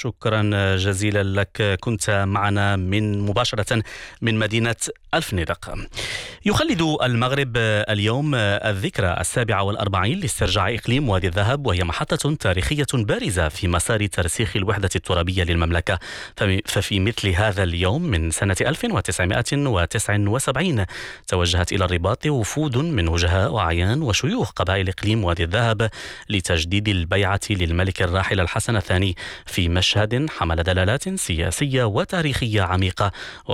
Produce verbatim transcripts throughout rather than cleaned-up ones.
شكرا جزيلا لك. كنت معنا من مباشرة من مدينة الفنيدق. يخلد المغرب اليوم الذكرى السابعة والأربعين لاسترجاع إقليم وادي الذهب، وهي محطة تاريخية بارزة في مسار ترسيخ الوحدة الترابية للمملكة. ففي مثل هذا اليوم من سنة ألف وتسعمائة وتسعة وسبعين توجهت إلى الرباط وفود من وجهاء وأعيان وشيوخ قبائل إقليم وادي الذهب لتجديد البيعة للملك الراحل الحسن الثاني، في مشهد حمل دلالات سياسية وتاريخية عميقة،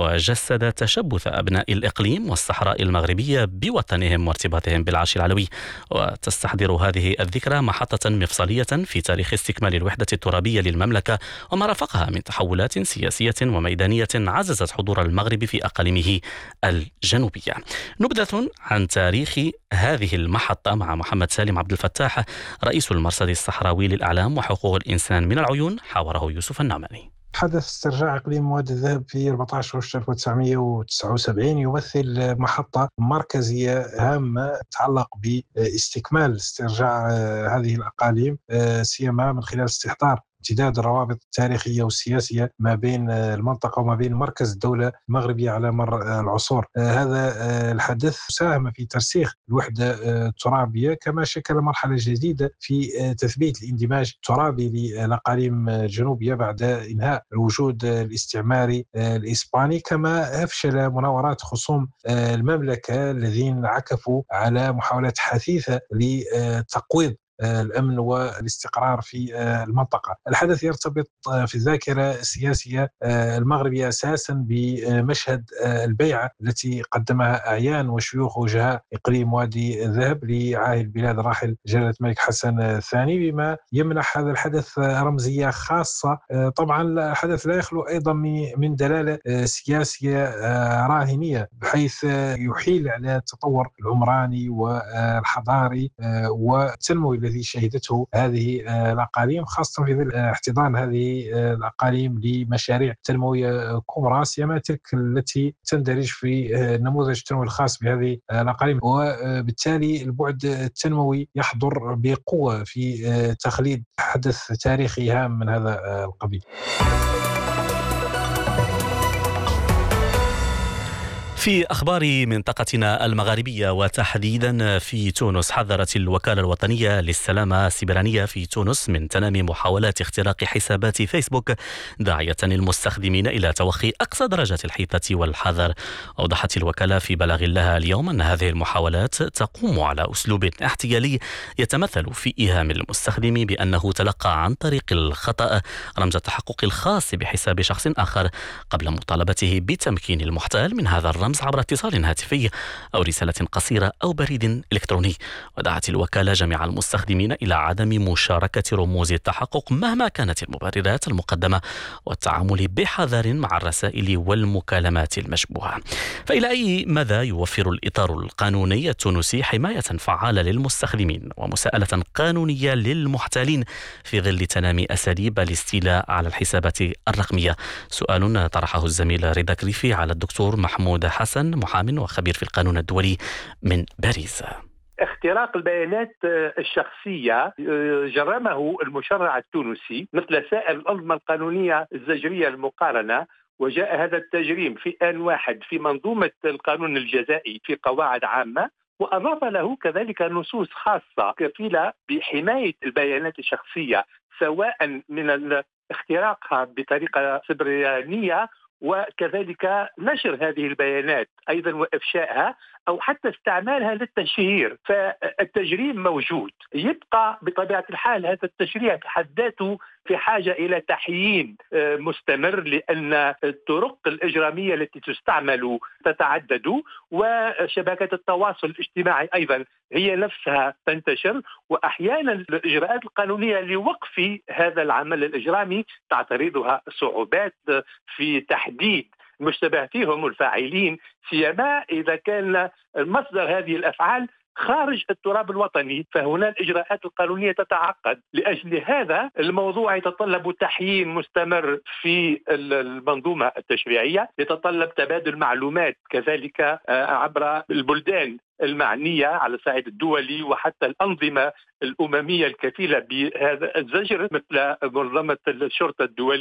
وجسد تشبث أبناء الإقليم والصحراء المغربية بوطنهم وارتباطهم بالعرش العلوي. وتستحضر هذه الذكرى محطة مفصلية في تاريخ استكمال الوحدة الترابية للمملكة وما رافقها من تحولات سياسية وميدانية عززت حضور المغرب في أقاليمه الجنوبية. نبذة عن تاريخ هذه المحطة مع محمد سالم عبد الفتاح، رئيس المرصد الصحراوي للإعلام وحقوق الإنسان من العيون، حاوره يوسف النعماني. حدث استرجاع إقليم وادي الذهب في أربعة عشر أغسطس ألف وتسعمائة وتسعة وسبعين يمثل محطة مركزية هامة تتعلق باستكمال استرجاع هذه الأقاليم، سيما من خلال استحضار امتداد الروابط التاريخية والسياسية ما بين المنطقة وما بين مركز الدولة المغربية على مر العصور. هذا الحدث ساهم في ترسيخ الوحدة الترابية، كما شكل مرحلة جديدة في تثبيت الاندماج الترابي للأقاليم الجنوبية بعد إنهاء الوجود الاستعماري الإسباني. كما أفشل مناورات خصوم المملكة الذين عكفوا على محاولات حثيثة لتقويض الأمن والاستقرار في المنطقة. الحدث يرتبط في الذاكرة السياسية المغربية أساسا بمشهد البيعة التي قدمها أعيان وشيوخ وجهاء إقليم وادي الذهب لعاهل البلاد الراحل جلالة الملك حسن الثاني، بما يمنح هذا الحدث رمزية خاصة. طبعا الحدث لا يخلو أيضا من دلالة سياسية راهنية، بحيث يحيل على التطور العمراني والحضاري والتنموي الذي شهدته هذه الأقاليم، خاصة في ظل احتضان هذه الأقاليم لمشاريع تنموية كبرى، سيما تلك التي تندرج في النموذج التنموي الخاص بهذه الأقاليم. وبالتالي البعد التنموي يحضر بقوة في تخليد حدث تاريخي هام من هذا القبيل. في أخبار منطقتنا المغاربية وتحديدا في تونس، حذرت الوكالة الوطنية للسلامة السيبرانية في تونس من تنامي محاولات اختراق حسابات فيسبوك، داعية المستخدمين إلى توخي أقصى درجات الحيطة والحذر. أوضحت الوكالة في بلاغ لها اليوم أن هذه المحاولات تقوم على أسلوب احتيالي يتمثل في إيهام المستخدم بأنه تلقى عن طريق الخطأ رمز التحقق الخاص بحساب شخص آخر قبل مطالبته بتمكين المحتال من هذا الرمز عبر اتصال هاتفي أو رسالة قصيرة أو بريد إلكتروني. ودعت الوكالة جميع المستخدمين إلى عدم مشاركة رموز التحقق مهما كانت المبررات المقدمة، والتعامل بحذر مع الرسائل والمكالمات المشبوهة. فإلى أي مدى يوفر الإطار القانوني التونسي حماية فعالة للمستخدمين ومساءلة قانونية للمحتالين في ظل تنامي أساليب الاستيلاء على الحسابات الرقمية؟ سؤال طرحه الزميل رضا كريفي على الدكتور محمود حسن، محامٍ وخبير في القانون الدولي من باريس. اختراق البيانات الشخصية جرمه المشرع التونسي مثل سائر الأنظمة القانونية الزجرية المقارنة، وجاء هذا التجريم في آن واحد في منظومة القانون الجزائي في قواعد عامة، وأضاف له كذلك نصوص خاصة كفيلة بحماية البيانات الشخصية، سواء من اختراقها بطريقة سيبرانية وكذلك نشر هذه البيانات أيضا وإفشائها أو حتى استعمالها للتشهير. فالتجريم موجود، يبقى بطبيعة الحال هذا التشريع في حد ذاته في حاجة إلى تحيين مستمر، لأن الطرق الإجرامية التي تستعمل تتعدد، وشبكات التواصل الاجتماعي أيضا هي نفسها تنتشر، وأحيانا الإجراءات القانونية لوقف هذا العمل الإجرامي تعترضها صعوبات في تحديد المشتبه فيهم الفاعلين، سيما إذا كان مصدر هذه الأفعال خارج التراب الوطني، فهنا الإجراءات القانونية تتعقد. لأجل هذا الموضوع يتطلب تحيين مستمر في المنظومة التشريعية، يتطلب تبادل معلومات كذلك عبر البلدان المعنية على الصعيد الدولي وحتى الأنظمة الأممية الكفيلة بهذا الزجر مثل منظمة الشرطة الدولية